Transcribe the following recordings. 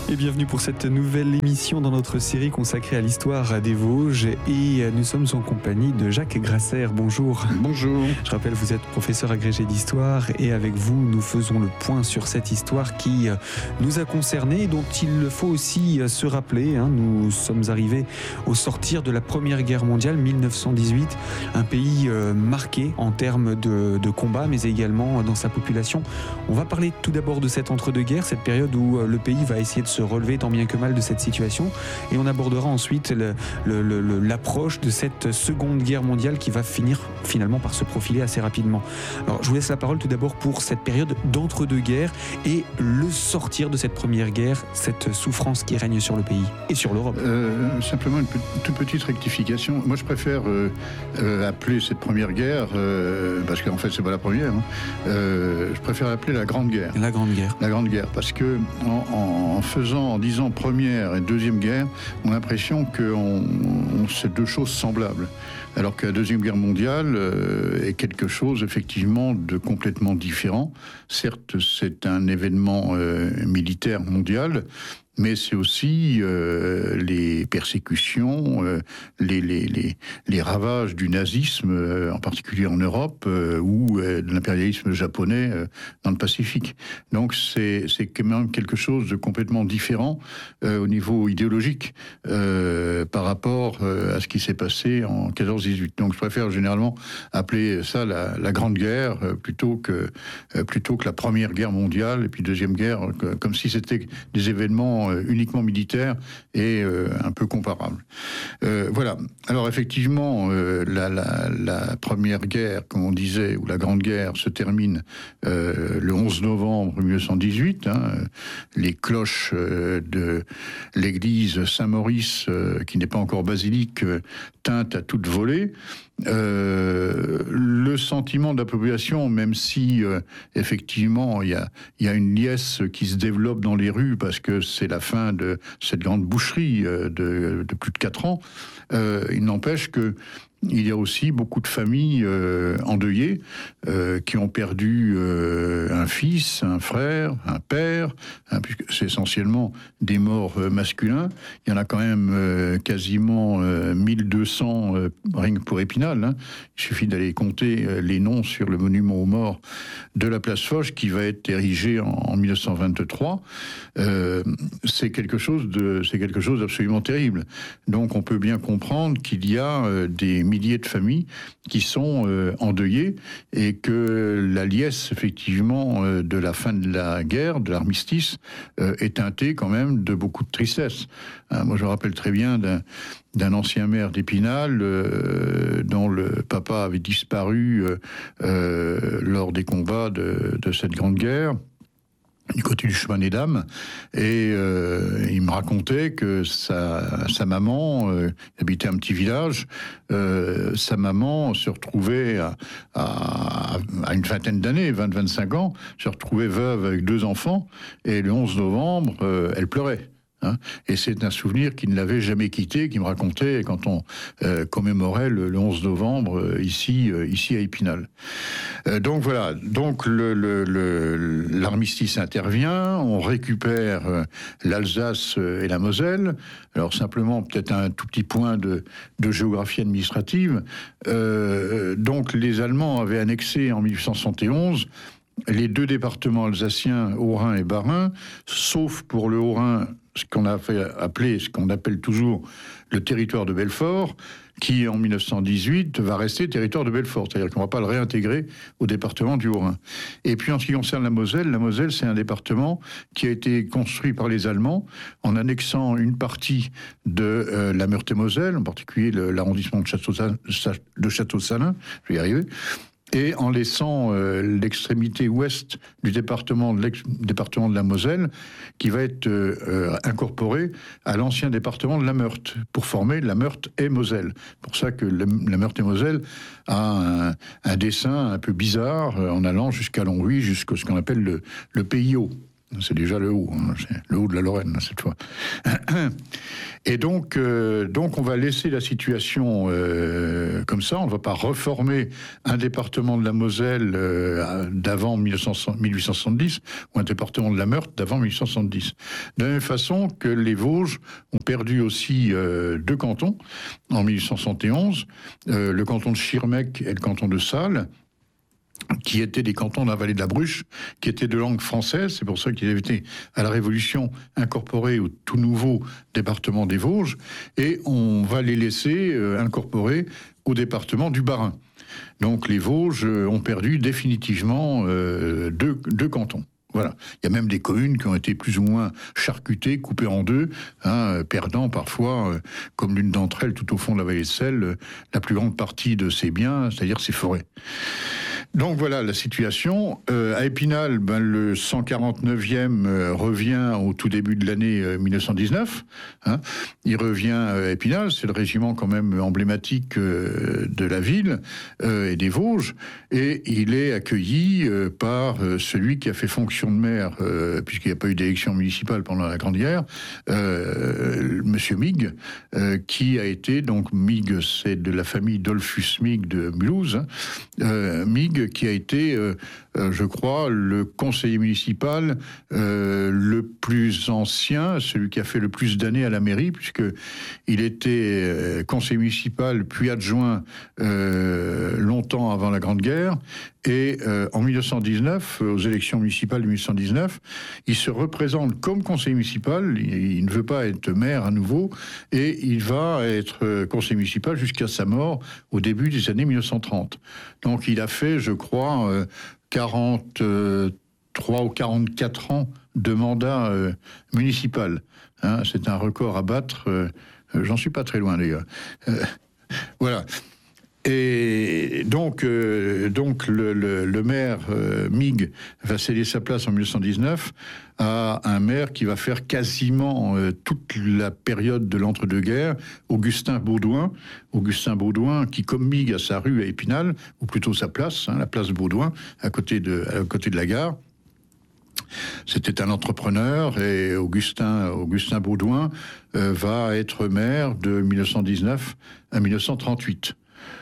Et bienvenue pour cette nouvelle émission dans notre série consacrée à l'histoire des Vosges. Et nous sommes en compagnie de Jacques Grasser. Bonjour. Bonjour. Je rappelle, vous êtes professeur agrégé d'histoire et avec vous, nous faisons le point sur cette histoire qui nous a concernés et dont il faut aussi se rappeler. Nous sommes arrivés au sortir de la Première Guerre mondiale, 1918, un pays marqué en termes de combat, mais également dans sa population. On va parler tout d'abord de cette entre-deux-guerres, cette période où le pays va essayer de se relever tant bien que mal de cette situation, et on abordera ensuite l'approche de cette Seconde Guerre mondiale qui va finir finalement par se profiler assez rapidement. Alors je vous laisse la parole tout d'abord pour cette période d'entre-deux-guerres et le sortir de cette Première Guerre, cette souffrance qui règne sur le pays et sur l'Europe. Simplement une toute petite rectification. Moi je préfère appeler cette Première Guerre, parce qu'en fait c'est pas la première, je préfère appeler la Grande Guerre. La Grande Guerre. La Grande Guerre, parce que en disant Première et Deuxième Guerre, on a l'impression que c'est deux choses semblables. Alors que la Deuxième Guerre mondiale est quelque chose effectivement de complètement différent. Certes, c'est un événement militaire mondial, mais c'est aussi les persécutions, les ravages du nazisme, en particulier en Europe, ou de l'impérialisme japonais dans le Pacifique. Donc c'est quand même quelque chose de complètement différent au niveau idéologique par rapport à ce qui s'est passé en 14-18. Donc je préfère généralement appeler ça la Grande Guerre plutôt que la Première Guerre mondiale et puis Deuxième Guerre, comme si c'était des événements uniquement militaire et un peu comparable. Voilà. Alors effectivement, la Première Guerre, comme on disait, ou la Grande Guerre, se termine le 11 novembre 1918. Les cloches de l'église Saint-Maurice, qui n'est pas encore basilique, tintent à toute volée. Le sentiment de la population, même si effectivement il y a une liesse qui se développe dans les rues parce que c'est la fin de cette grande boucherie de plus de 4 ans, il n'empêche que il y a aussi beaucoup de familles endeuillées qui ont perdu un fils, un frère, un père, puisque c'est essentiellement des morts masculins. Il y en a quand même quasiment 1200 rien que pour Épinal. Il suffit d'aller compter les noms sur le monument aux morts de la place Foch qui va être érigé en 1923. C'est quelque chose d'absolument terrible. Donc on peut bien comprendre qu'il y a des milliers de familles qui sont endeuillées et que la liesse, effectivement, de la fin de la guerre, de l'armistice, est teintée quand même de beaucoup de tristesse. Moi, je me rappelle très bien d'un ancien maire d'Épinal dont le papa avait disparu lors des combats de cette grande guerre, du côté du chemin des dames, et il me racontait que sa maman habitait un petit village. Sa maman se retrouvait à une vingtaine d'années, 20-25 ans, se retrouvait veuve avec 2 enfants, et le 11 novembre, elle pleurait. Et c'est un souvenir qui ne l'avait jamais quitté, qui me racontait quand on commémorait le 11 novembre ici à Épinal. Donc voilà, donc l'armistice intervient, on récupère l'Alsace et la Moselle. Alors simplement peut-être un tout petit point de géographie administrative. Donc les Allemands avaient annexé en 1871 les 2 départements alsaciens, Haut-Rhin et Bas-Rhin, sauf pour le Haut-Rhin, ce qu'on appelle toujours le territoire de Belfort, qui en 1918 va rester territoire de Belfort, c'est-à-dire qu'on ne va pas le réintégrer au département du Haut-Rhin. Et puis en ce qui concerne la Moselle c'est un département qui a été construit par les Allemands en annexant une partie de la Meurthe-et-Moselle, en particulier l'arrondissement de Château-Salins, je vais y arriver, et en laissant l'extrémité ouest du département de la Moselle, qui va être incorporé à l'ancien département de la Meurthe, pour former la Meurthe et Moselle. C'est pour ça que la Meurthe et Moselle a un dessin un peu bizarre, en allant jusqu'à Longwy, jusqu'à ce qu'on appelle le Pays haut. C'est déjà le haut, hein, c'est le haut de la Lorraine, cette fois. Et donc on va laisser la situation comme ça. On ne va pas reformer un département de la Moselle d'avant 1870 ou un département de la Meurthe d'avant 1870. De la même façon que les Vosges ont perdu aussi 2 cantons en 1871, le canton de Schirmeck et le canton de Salles, qui étaient des cantons de la vallée de la Bruche, qui étaient de langue française. C'est pour ça qu'ils avaient été, à la Révolution, incorporés au tout nouveau département des Vosges. Et on va les laisser incorporés au département du Bas-Rhin. Donc les Vosges ont perdu définitivement 2 cantons. Voilà. Il y a même des communes qui ont été plus ou moins charcutées, coupées en 2, perdant parfois, comme l'une d'entre elles, tout au fond de la vallée de Selle, la plus grande partie de ses biens, c'est-à-dire ses forêts. Donc voilà la situation. À Épinal, le 149e revient au tout début de l'année 1919. Il revient à Épinal, c'est le régiment quand même emblématique de la ville et des Vosges. Et il est accueilli par celui qui a fait fonction de maire, puisqu'il n'y a pas eu d'élection municipale pendant la Grande Guerre, Monsieur Mig, qui a été, donc Mig, c'est de la famille Dolphus Mig de Mulhouse, Mig, qui a été, je crois, le conseiller municipal le plus ancien, celui qui a fait le plus d'années à la mairie, puisqu'il était conseiller municipal, puis adjoint longtemps avant la Grande Guerre. Et en 1919, aux élections municipales de 1919, il se représente comme conseiller municipal, il ne veut pas être maire à nouveau, et il va être conseiller municipal jusqu'à sa mort au début des années 1930. Donc il a fait, je crois, 43 ou 44 ans de mandat municipal. C'est un record à battre, j'en suis pas très loin d'ailleurs. Voilà. Et donc le maire Mig va céder sa place en 1919 à un maire qui va faire quasiment toute la période de l'entre-deux-guerres, Augustin Baudouin. Augustin Baudouin, qui comme Mig a sa rue à Épinal, ou plutôt sa place, la place Baudouin, à côté de la gare. C'était un entrepreneur et Augustin Baudouin va être maire de 1919 à 1938.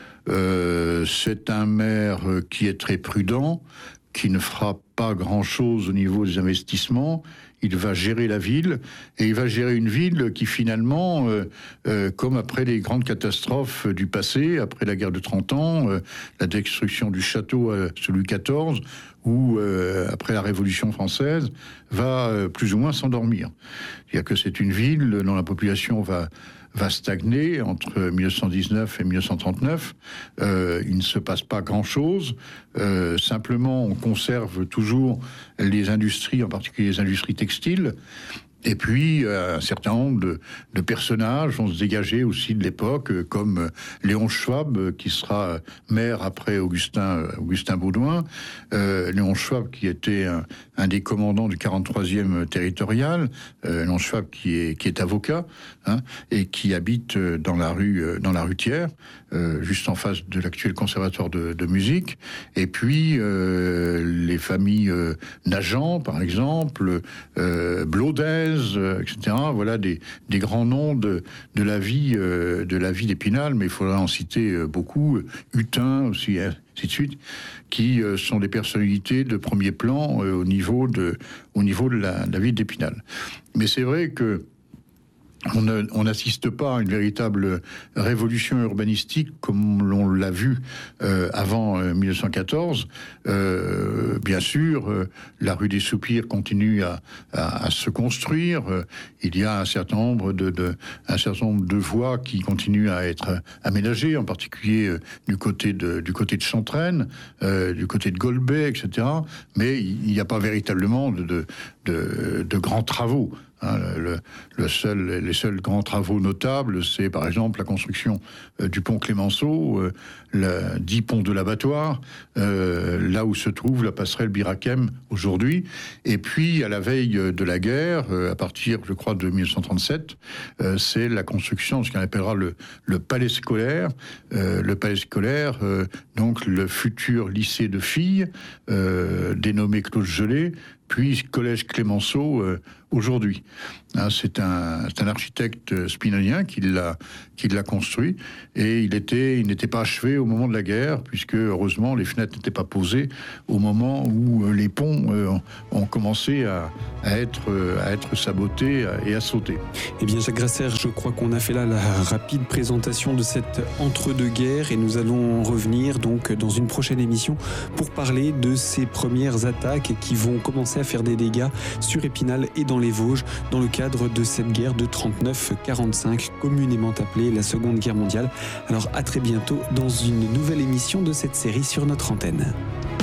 C'est un maire qui est très prudent, qui ne fera pas grand-chose au niveau des investissements. Il va gérer la ville, et il va gérer une ville qui finalement, comme après les grandes catastrophes du passé, après la guerre de 30 ans, la destruction du château sous Louis XIV, ou après la Révolution française, va plus ou moins s'endormir. C'est-à-dire que c'est une ville dont la population va stagner entre 1919 et 1939. Il ne se passe pas grand-chose. Simplement, on conserve toujours les industries, en particulier les industries textiles. Et puis, un certain nombre de personnages vont se dégager aussi de l'époque, comme Léon Schwab, qui sera maire après Augustin Baudouin. Léon Schwab, qui était un des commandants du 43e territorial. Léon Schwab, qui est avocat, et qui habite dans la rue Thiers, juste en face de l'actuel conservatoire de musique. Et puis, les familles Nagent, par exemple, Blaudez, etc. Voilà des grands noms de la vie d'Épinal, mais il faudra en citer beaucoup, Hutin aussi, ainsi de suite, qui sont des personnalités de premier plan au niveau de la ville d'Épinal. Mais c'est vrai que on n'assiste pas à une véritable révolution urbanistique comme l'on l'a vu avant 1914. Bien sûr, la rue des Soupirs continue à se construire. Il y a un certain nombre de voies qui continuent à être aménagées, en particulier du côté de Chantraine, du côté de Golbet, etc. Mais il n'y a pas véritablement de grands travaux. Les seuls grands travaux notables, c'est par exemple la construction du pont Clémenceau, le 10 pont de l'Abattoir, là où se trouve la passerelle Birakem aujourd'hui. Et puis, à la veille de la guerre, à partir, je crois, de 1937, c'est la construction de ce qu'on appellera le palais scolaire. Le palais scolaire, donc le futur lycée de filles, dénommé Claude Gelée, puis Collège Clémenceau aujourd'hui. Hein, c'est un architecte spinozien qui l'a construit, et il n'était pas achevé au moment de la guerre, puisque heureusement les fenêtres n'étaient pas posées au moment où les ponts ont commencé à être sabotés et à sauter. Eh bien, Jacques Grasser, je crois qu'on a fait là la rapide présentation de cette entre-deux-guerres, et nous allons revenir donc dans une prochaine émission pour parler de ces premières attaques qui vont commencer à faire des dégâts sur Épinal et dans les Vosges dans le cadre de cette guerre de 39-45, communément appelée la Seconde Guerre mondiale. Alors à très bientôt dans une nouvelle émission de cette série sur notre antenne.